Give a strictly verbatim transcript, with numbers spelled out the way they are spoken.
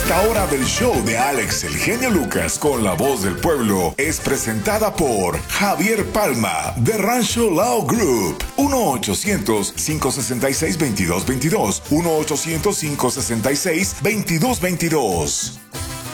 Esta hora del show de Alex el Genio Lucas con la voz del pueblo es presentada por Javier Palma de Rancho Lao Group. uno ochocientos, cinco sesenta y seis, veintidós veintidós. uno ochocientos, cinco sesenta y seis, veintidós veintidós.